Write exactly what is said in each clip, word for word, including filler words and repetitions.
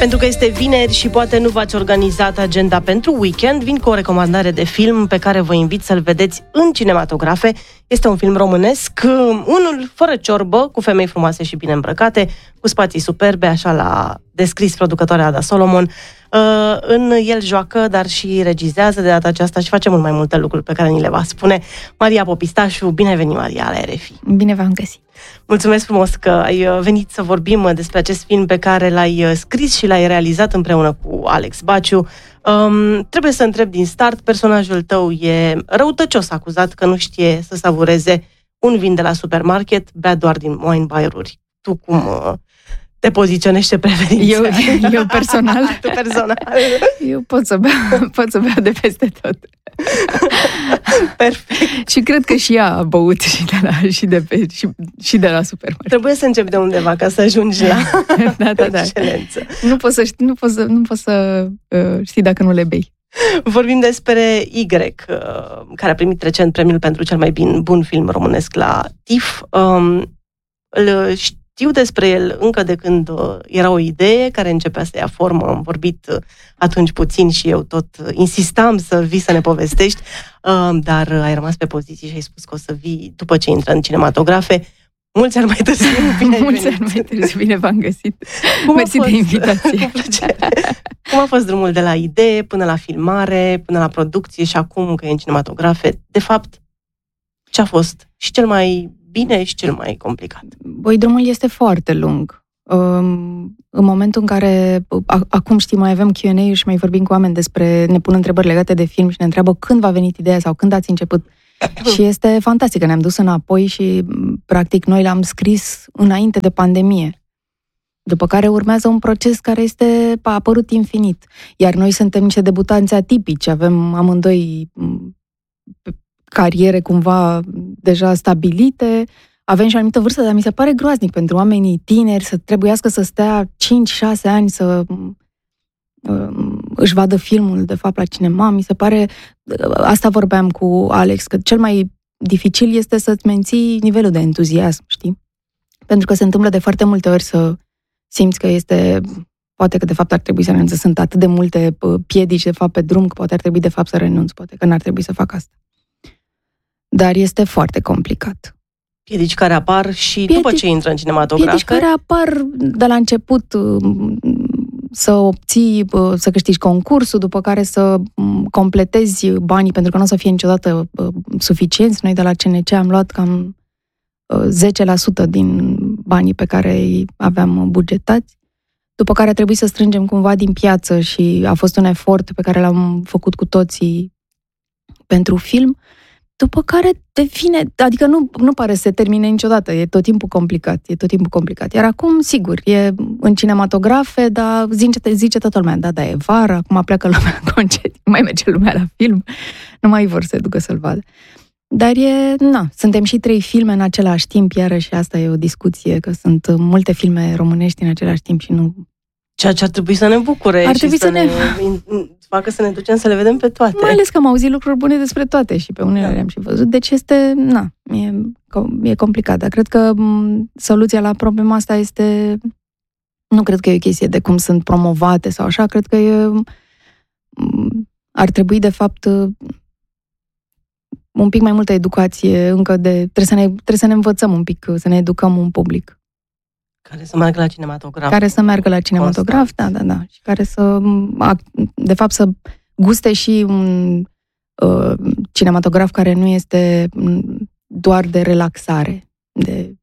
Pentru că este vineri și poate nu v-ați organizat agenda pentru weekend, vin cu o recomandare de film pe care vă invit să-l vedeți în cinematografe. Este un film românesc, unul fără ciorbă, cu femei frumoase și bine îmbrăcate, cu spații superbe, așa l-a descris producătoarea Ada Solomon. Uh, în el joacă, dar și regizează de data aceasta și face mult mai multe lucruri pe care ni le va spune Maria Popistașu. Bine ai venit, Maria, la R F I. Bine v-am găsit. Mulțumesc frumos că ai venit să vorbim despre acest film pe care l-ai scris și l-ai realizat împreună cu Alex Baciu. Um, trebuie să întreb din start, personajul tău e răutăcios acuzat că nu știe să savureze un vin de la supermarket, bea doar din wine bar-uri. Tu cum uh, te poziționești, ce preferințe? Eu, eu personal? Tu personal? Eu pot să bea, pot să bea de peste tot. Perfect. Și cred că și ea a băut și de la, și de, pe, și, și de la supermarket. Trebuie să încep de undeva ca să ajungi la da, da, da. excelență. Nu poți să, nu poți să, nu poți să uh, știi dacă nu le bei. Vorbim despre Y, care a primit recent premiul pentru cel mai bun film românesc la T I F. Um, îl știu despre el încă de când era o idee care începea să ia formă. Am vorbit atunci puțin și eu tot insistam să vii să ne povestești, um, dar ai rămas pe poziție și ai spus că o să vii după ce intră în cinematografe. Mulți ani mai târziu, bine Mulți ani mai târziu, bine v-am găsit. Cum Mersi de invitație. Cu plăcere. Cum a fost drumul de la idee până la filmare, până la producție și acum că e în cinematografe? De fapt, ce a fost și cel mai bine și cel mai complicat? Băi, drumul este foarte lung. În momentul în care, acum știi, mai avem Q and A și mai vorbim cu oameni despre, ne pun întrebări legate de film și ne întreabă când v-a venit ideea sau când ați început. Și este fantastic că ne-am dus înapoi și, practic, noi l-am scris înainte de pandemie. După care urmează un proces care este, a apărut infinit. Iar noi suntem niște debutanți atipici, avem amândoi cariere cumva deja stabilite, avem și o anumită vârstă, dar mi se pare groaznic pentru oamenii tineri să trebuiască să stea cinci șase ani să își vadă filmul, de fapt, la cinema. Mi se pare, asta vorbeam cu Alex, că cel mai dificil este să-ți menții nivelul de entuziasm, știi? Pentru că se întâmplă de foarte multe ori să simți că este, poate că de fapt ar trebui să renunți, sunt atât de multe piedici de fapt pe drum, că poate ar trebui de fapt să renunți, poate că n-ar trebui să fac asta. Dar este foarte complicat. Piedici care apar și piedici, după ce intră în cinematografe? Piedici care apar de la început, să obții, să câștigi concursul, după care să completezi banii, pentru că nu o să fie niciodată suficienți. Noi de la C N C am luat cam zece la sută din banii pe care îi aveam bugetați, după care a trebuit să strângem cumva din piață și a fost un efort pe care l-am făcut cu toții pentru film, după care devine, adică nu, nu pare să se termine niciodată, e tot timpul complicat, e tot timpul complicat. Iar acum, sigur, e în cinematografe, dar zice, zice toată lumea, da, da, e vară, acum pleacă lumea în concediu, mai merge lumea la film, nu mai vor să se ducă să-l vadă. Dar e, na, suntem și trei filme în același timp, iarăși asta e o discuție, că sunt multe filme românești în același timp și nu... Ceea ce ar trebui să ne bucure ar și trebui să, să ne... ne facă să ne ducem să le vedem pe toate. Mai ales că am auzit lucruri bune despre toate și pe unele da. le-am și văzut. Deci este, na, e, e complicat. Dar cred că m, soluția la problema asta este... Nu cred că e o chestie de cum sunt promovate sau așa. Cred că e... M, ar trebui, de fapt, un pic mai multă educație încă de... Trebuie să ne, trebuie să ne învățăm un pic, să ne educăm un public. Care să meargă la cinematograf. Care să meargă la cinematograf, constant. da, da, da. Și care să, de fapt, să guste și un uh, cinematograf care nu este doar de relaxare. De...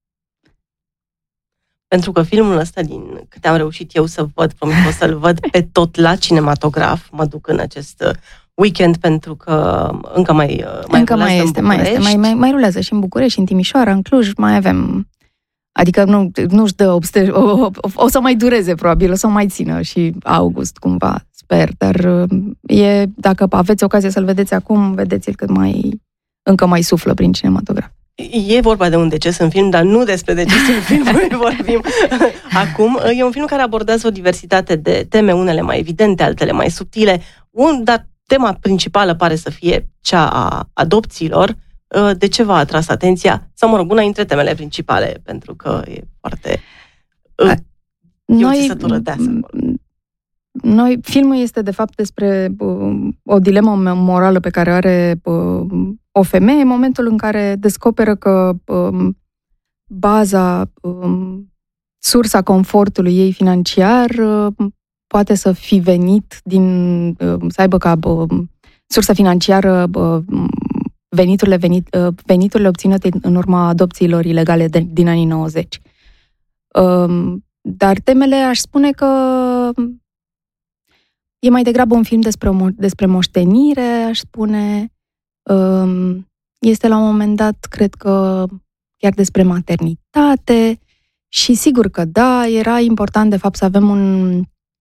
Pentru că filmul ăsta, din câte am reușit eu să văd, promit că o să-l văd pe tot la cinematograf, mă duc în acest weekend, pentru că încă mai, mai încă mai este, mai este, mai, mai, mai rulează și în București, în Timișoara, în Cluj, mai avem... Adică nu, nu-și dă obste- o, o, o să mai dureze, probabil, o să mai țină și august, cumva, sper. Dar e, dacă aveți ocazia să-l vedeți acum, vedeți-l cât mai, încă mai suflă prin cinematograf. E vorba de un deces în film, dar nu despre deces în film vorbim acum. E un film care abordează o diversitate de teme, unele mai evidente, altele mai subtile, un, dar tema principală pare să fie cea a adopțiilor. De ce v-a atras atenția? Sau, mă rog, una dintre temele principale, pentru că e foarte... Noi, noi, filmul este de fapt despre uh, o dilemă morală pe care o are uh, o femeie în momentul în care descoperă că uh, baza, uh, sursa confortului ei financiar uh, poate să fi venit din, uh, să aibă ca uh, sursă financiară uh, veniturile, venit, uh, veniturile obținute în urma adopțiilor ilegale de, din anii nouăzeci. Uh, dar temele, aș spune că e mai degrabă un film despre, despre moștenire, aș spune. Uh, este la un moment dat, cred că, chiar despre maternitate și sigur că da, era important de fapt să avem un...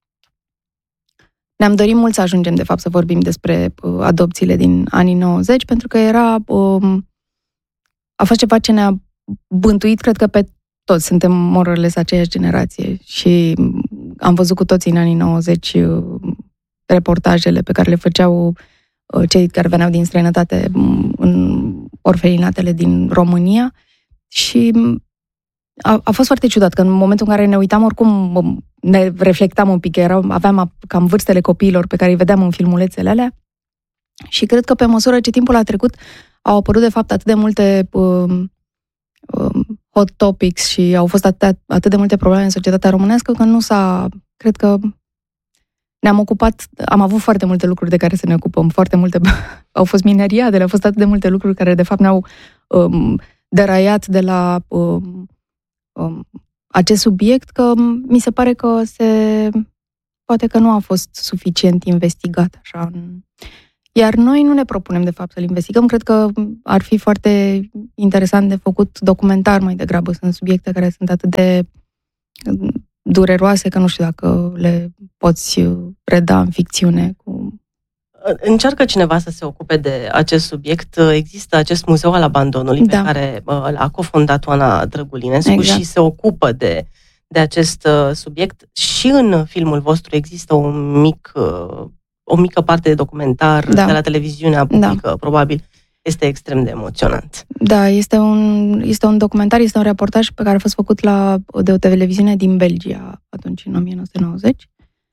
Ne-am dorit mult să ajungem de fapt să vorbim despre uh, adopțiile din anii nouăzeci, pentru că era... Uh, a fost ceva ce ne-a bântuit, cred că pe toți, suntem more or less aceeași generație și am văzut cu toții în anii nouăzeci uh, reportajele pe care le făceau uh, cei care veneau din străinătate în orfelinatele din România și a, a fost foarte ciudat că în momentul în care ne uitam, oricum ne reflectam un pic, că eram, aveam cam vârstele copiilor pe care îi vedeam în filmulețele alea și cred că pe măsură ce timpul a trecut au apărut de fapt atât de multe uh, uh, hot topics și au fost atât, atât de multe probleme în societatea românească că nu s-a, cred că ne-am ocupat, am avut foarte multe lucruri de care să ne ocupăm, foarte multe, au fost mineriadele, au fost atât de multe lucruri care de fapt ne-au um, deraiat de la um, um, acest subiect, că mi se pare că se, poate că nu a fost suficient investigat așa. Iar noi nu ne propunem de fapt să-l investigăm, cred că ar fi foarte interesant de făcut documentar mai degrabă, sunt subiecte care sunt atât de dureroase că nu știu dacă le poți preda în ficțiune. Cu... Încearcă cineva să se ocupe de acest subiect. Există acest muzeu al abandonului, da, pe care l-a cofondat Oana Drăgulinescu, exact, și se ocupă de, de acest subiect. Și în filmul vostru există un mic, o mică parte de documentar, da, de la televiziunea publică, da, probabil. Este extrem de emoționant. Da, este un, este un documentar, este un reportaj pe care a fost făcut la, de o televiziune din Belgia, atunci, în o mie nouă sute nouăzeci,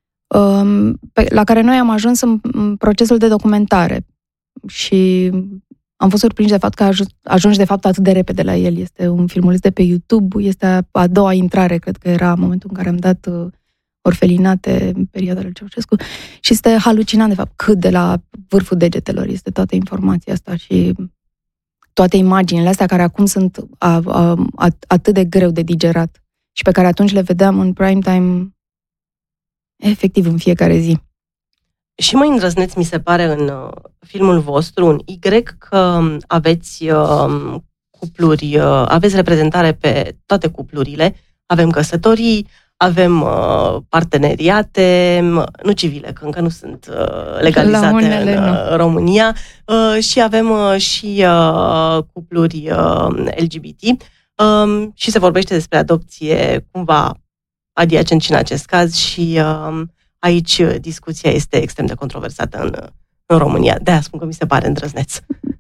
pe, la care noi am ajuns în, în procesul de documentare și am fost surprinși de fapt că ajungi de fapt atât de repede la el. Este un filmuleț de pe YouTube, este a, a doua intrare, cred că era momentul în care am dat uh, orfelinate în perioada lui Ceaușescu și este halucinant de fapt cât de la vârful degetelor este toată informația asta și toate imaginile astea care acum sunt a, a, a, atât de greu de digerat și pe care atunci le vedeam în prime time efectiv în fiecare zi. Și mai îndrăzneți, mi se pare, în uh, filmul vostru, un Y, că aveți uh, cupluri, uh, aveți reprezentare pe toate cuplurile, avem căsătorii, avem uh, parteneriate, nu civile, că încă nu sunt uh, legalizate unele, în uh, România, uh, și avem uh, și uh, cupluri uh, L G B T uh, și se vorbește despre adopție cumva adiacent și în acest caz și uh, aici discuția este extrem de controversată în, în România. De-aia spun că mi se pare îndrăzneț.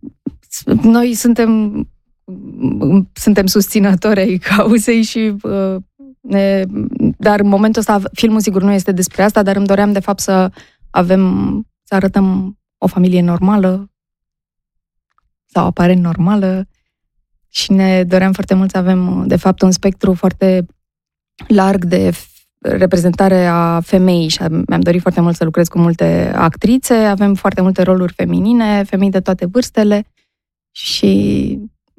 Noi suntem, suntem susținători ai cauzei și uh, ne, dar în momentul ăsta filmul sigur nu este despre asta, dar îmi doream de fapt să avem, să arătăm o familie normală sau aparent normală și ne doream foarte mult să avem de fapt un spectru foarte larg de reprezentare a femeii și mi-am dorit foarte mult să lucrez cu multe actrițe, avem foarte multe roluri feminine, femei de toate vârstele și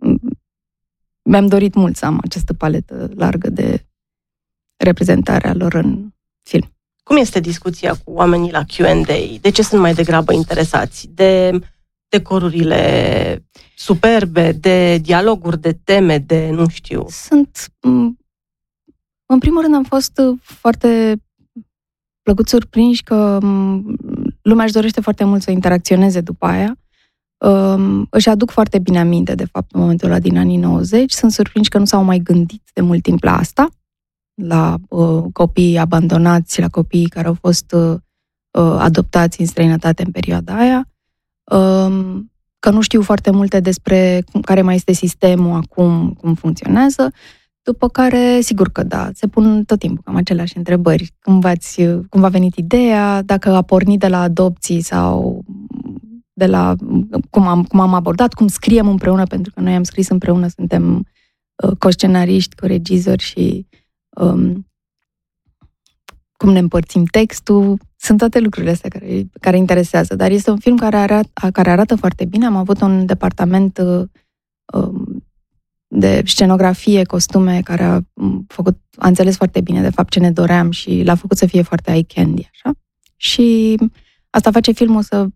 mi-am dorit mult să am această paletă largă de reprezentarea lor în film. Cum este discuția cu oamenii la Q and A? De ce sunt mai degrabă interesați? De decorurile superbe, de dialoguri, de teme, de nu știu? Sunt... În primul rând am fost foarte plăcut surprinși că lumea își dorește foarte mult să interacționeze după aia. Își aduc foarte bine aminte, de fapt, în momentul ăla din anii nouăzeci. Sunt surprinși că nu s-au mai gândit de mult timp la asta, la uh, copiii abandonați, la copiii care au fost uh, adoptați în străinătate în perioada aia, uh, că nu știu foarte multe despre cum, care mai este sistemul acum, cum funcționează. După care, sigur că da, se pun tot timpul cam aceleași întrebări. Cum, v-ați, cum v-a venit ideea, dacă a pornit de la adopții sau de la cum am, cum am abordat, cum scriem împreună, pentru că noi am scris împreună, suntem uh, co-scenariști, co-regizori și um, cum ne împărțim textul. Sunt toate lucrurile astea care, care interesează, dar este un film care arată, care arată foarte bine. Am avut un departament uh, um, de scenografie, costume, care a făcut, a înțeles foarte bine de fapt ce ne doream și l-a făcut să fie foarte eye candy, așa. Și asta face filmul să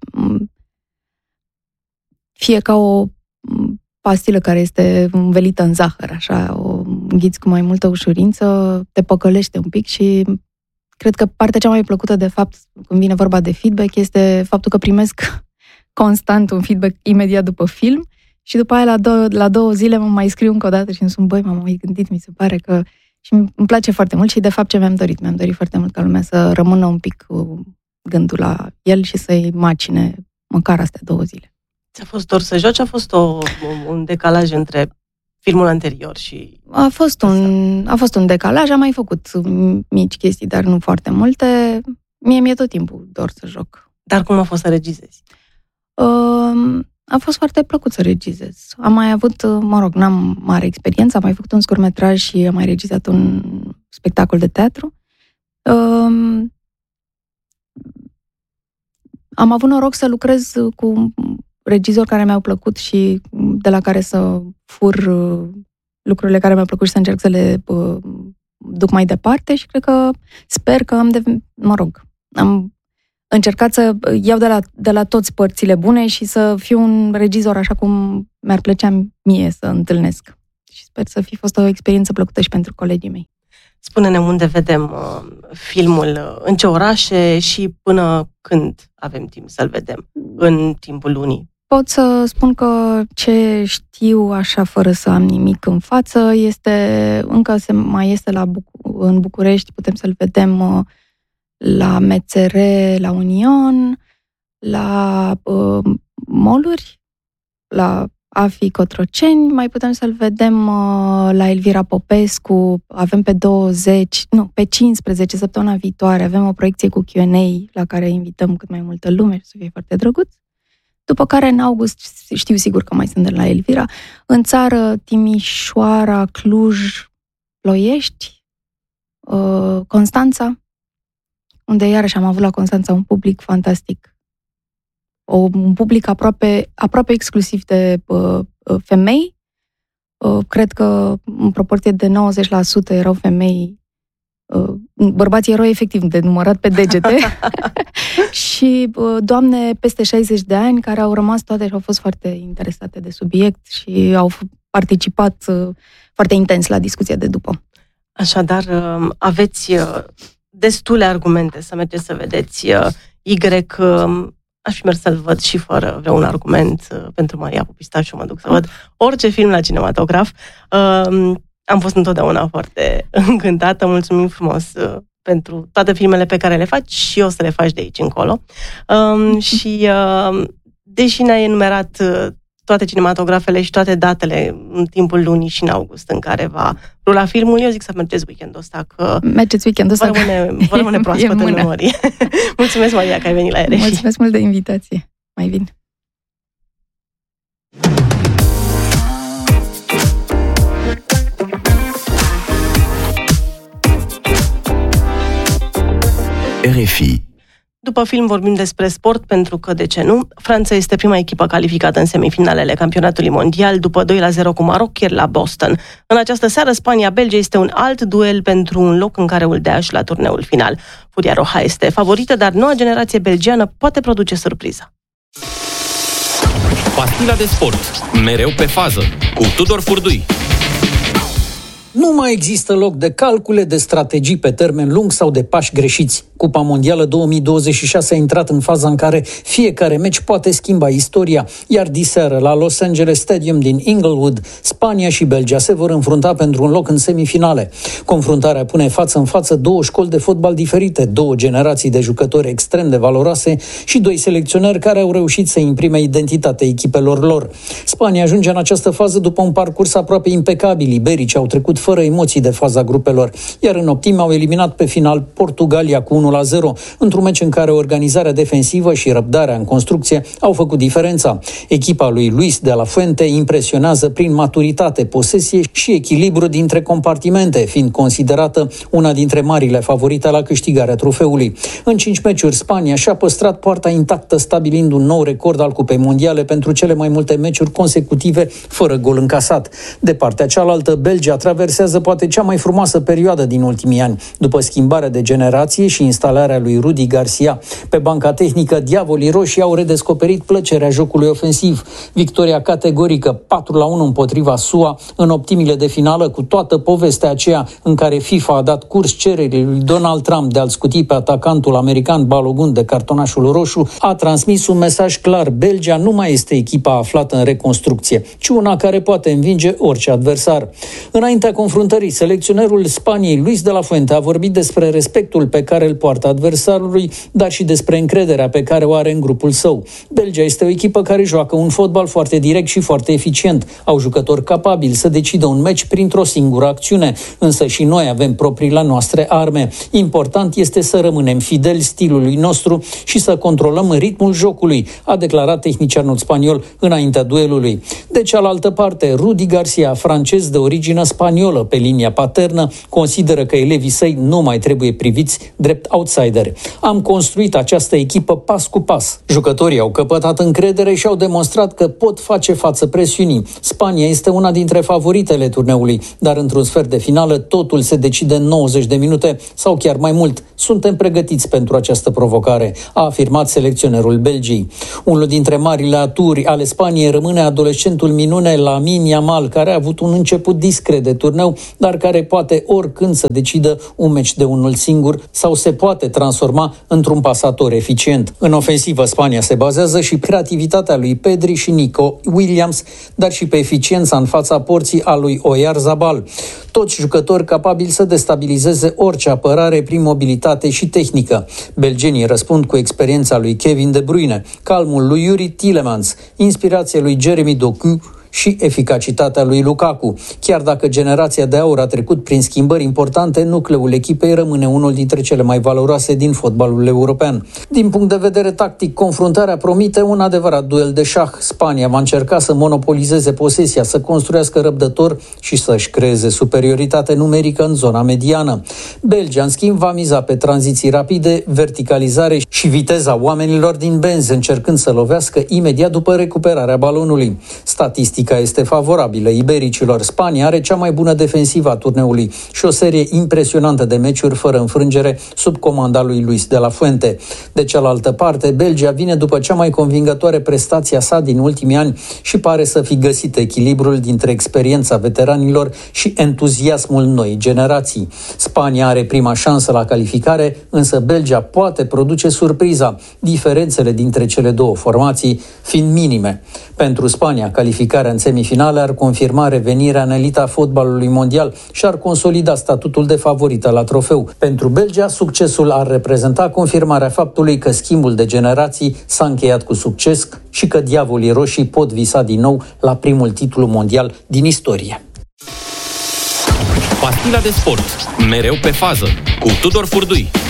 fie ca o pastilă care este învelită în zahăr, așa, o înghiți cu mai multă ușurință, te păcălește un pic și cred că partea cea mai plăcută, de fapt, când vine vorba de feedback, este faptul că primesc constant un feedback imediat după film și după aia la, dou- la două zile mă mai scriu încă o dată și îmi spun, băi, m-am mai gândit, mi se pare că... Și îmi place foarte mult și de fapt ce mi-am dorit. Mi-am dorit foarte mult ca lumea să rămână un pic cu gândul la el și să-i macine măcar astea două zile. Ți-a fost dor să joci? A fost o, un decalaj între filmul anterior și... A fost, un, a fost un decalaj, am mai făcut mici chestii, dar nu foarte multe. Mie mi-e tot timpul dor să joc. Dar cum a fost să regizezi? Uh, a fost foarte plăcut să regizez. Am mai avut, mă rog, n-am mare experiență, am mai făcut un scurtmetraj și am mai regizat un spectacol de teatru. Uh, am avut noroc să lucrez cu regizori care mi-au plăcut și de la care să fur lucrurile care mi-au plăcut și să încerc să le uh, duc mai departe și cred că, sper că am, de, mă rog, am încercat să iau de la, de la toți părțile bune și să fiu un regizor așa cum mi-ar plăcea mie să întâlnesc. Și sper să fi fost o experiență plăcută și pentru colegii mei. Spune-ne unde vedem uh, filmul, în ce orașe și până când avem timp să-l vedem, în timpul lunii. Pot să spun că ce știu așa fără să am nimic în față este, încă se mai este la Buc- în București, putem să-l vedem uh, la M Ț R, la Union, la uh, mall-uri, la A F I Cotroceni, mai putem să-l vedem uh, la Elvira Popescu, avem pe douăzeci, nu, pe cincisprezece, săptămâna viitoare, avem o proiecție cu Q and A la care invităm cât mai multă lume și să fie foarte drăguț. După care, în august, știu sigur că mai sunt de la Elvira, în țară, Timișoara, Cluj, Ploiești, uh, Constanța, unde iarăși am avut la Constanța un public fantastic. O, un public aproape, aproape exclusiv de uh, femei. Uh, cred că în proporție de nouăzeci la sută erau femei. Uh, bărbații erau efectiv de numărat pe degete. Și uh, doamne peste șaizeci de ani care au rămas toate și au fost foarte interesate de subiect și au participat uh, foarte intens la discuția de după. Așadar, uh, aveți uh, destule argumente să mergeți să vedeți uh, Y... Uh, Aș fi mers să-l văd și fără vreun argument uh, pentru Maria Pupistașu, mă duc să văd orice film la cinematograf. Uh, am fost întotdeauna foarte încântată, mulțumim frumos uh, pentru toate filmele pe care le faci și o să le faci de aici încolo. Uh, și uh, deși ne-ai enumerat uh, toate cinematografele și toate datele în timpul lunii și în august în care va rula filmul, eu zic să mergeți weekendul ăsta, că mergeți weekendul ăsta, vă rămâne, vă rămâne proaspăt în memorie. Mulțumesc, Maria, că ai venit la R F I. Mulțumesc mult de invitație. Mai vin. R F I. După film vorbim despre sport, pentru că, de ce nu, Franța este prima echipă calificată în semifinalele campionatului mondial, după doi la zero cu Maroc ieri la Boston. În această seară, Spania-Belgia este un alt duel pentru un loc în care îl dea și la turneul final. Furia Roja este favorită, dar noua generație belgiană poate produce surpriza. Pastila de sport, mereu pe fază, cu Tudor Furdui. Nu mai există loc de calcule, de strategii pe termen lung sau de pași greșiți. Cupa Mondială două mii douăzeci și șase a intrat în faza în care fiecare meci poate schimba istoria, iar diseară la Los Angeles Stadium din Inglewood, Spania și Belgia se vor înfrunta pentru un loc în semifinale. Confruntarea pune față în față două școli de fotbal diferite, două generații de jucători extrem de valoroase și doi selecționeri care au reușit să imprime identitatea echipelor lor. Spania ajunge în această fază după un parcurs aproape impecabil. Ibericii au trecut fără emoții de faza grupelor, iar în optim au eliminat pe final Portugalia cu unu la zero, într-un meci în care organizarea defensivă și răbdarea în construcție au făcut diferența. Echipa lui Luis de la Fuente impresionează prin maturitate, posesie și echilibru dintre compartimente, fiind considerată una dintre marile favorite la câștigarea trofeului. În cinci meciuri, Spania și-a păstrat poarta intactă, stabilind un nou record al Cupei Mondiale pentru cele mai multe meciuri consecutive fără gol încasat. De partea cealaltă, Belgia traversează poate cea mai frumoasă perioadă din ultimii ani, după schimbarea de generație și instalarea lui Rudi Garcia. Pe banca tehnică, diavolii roșii au redescoperit plăcerea jocului ofensiv. Victoria categorică patru la unu împotriva S U A în optimile de finală, cu toată povestea aceea în care FIFA a dat curs cererii lui Donald Trump de a-l scuti pe atacantul american Balogun de cartonașul roșu, a transmis un mesaj clar: Belgia nu mai este echipa aflată în reconstrucție, ci una care poate învinge orice adversar. Înaintea confruntării, selecționerul Spaniei, Luis de la Fuente, a vorbit despre respectul pe care îl poartă adversarului, dar și despre încrederea pe care o are în grupul său. Belgia este o echipă care joacă un fotbal foarte direct și foarte eficient. Au jucători capabili să decidă un meci printr-o singură acțiune, însă și noi avem propriile noastre arme. Important este să rămânem fideli stilului nostru și să controlăm ritmul jocului, a declarat tehnicianul spaniol înaintea duelului. De cealaltă parte, Rudi Garcia, francez de origine spaniolă pe linia paternă, consideră că elevii săi nu mai trebuie priviți drept outsideri. Am construit această echipă pas cu pas. Jucătorii au căpătat încredere și au demonstrat că pot face față presiunii. Spania este una dintre favoritele turneului, dar într-un sfert de finală totul se decide în nouăzeci de minute sau chiar mai mult. Suntem pregătiți pentru această provocare, a afirmat selecționerul Belgiei. Unul dintre marile aturi ale Spaniei rămâne adolescentul minune Lamine Yamal, care a avut un început discret de turneu, dar care poate oricând să decidă un meci de unul singur sau se poate transforma într-un pasator eficient. În ofensivă, Spania se bazează și creativitatea lui Pedri și Nico Williams, dar și pe eficiența în fața porții a lui Oyarzabal. Toți jucători capabili să destabilizeze orice apărare prin mobilitate și tehnică. Belgenii răspund cu experiența lui Kevin De Bruyne, calmul lui Yuri Tielemans, inspirația lui Jeremy Doku și eficacitatea lui Lukaku. Chiar dacă generația de aur a trecut prin schimbări importante, nucleul echipei rămâne unul dintre cele mai valoroase din fotbalul european. Din punct de vedere tactic, confruntarea promite un adevărat duel de șah. Spania va încerca să monopolizeze posesia, să construiască răbdător și să-și creeze superioritate numerică în zona mediană. Belgia, în schimb, va miza pe tranziții rapide, verticalizare și viteza oamenilor din benzi, încercând să lovească imediat după recuperarea balonului. Statistic este favorabilă ibericilor. Spania are cea mai bună defensivă a turneului și o serie impresionantă de meciuri fără înfrângere sub comanda lui Luis de la Fuente. De cealaltă parte, Belgia vine după cea mai convingătoare prestație a sa din ultimii ani și pare să fi găsit echilibrul dintre experiența veteranilor și entuziasmul noii generații. Spania are prima șansă la calificare, însă Belgia poate produce surpriza, diferențele dintre cele două formații fiind minime. Pentru Spania, calificarea în semifinale ar confirma revenirea în elita fotbalului mondial și ar consolida statutul de favorită la trofeu. Pentru Belgia, succesul ar reprezenta confirmarea faptului că schimbul de generații s-a încheiat cu succes și că diavolii roșii pot visa din nou la primul titlu mondial din istorie. Pastila de sport, mereu pe fază, cu Tudor Furdui.